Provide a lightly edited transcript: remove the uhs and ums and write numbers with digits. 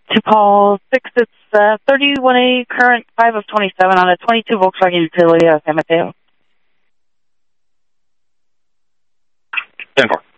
To call 6, it's 31A current 5 of 27 on a 22 Volkswagen Utility San Mateo. 10-4.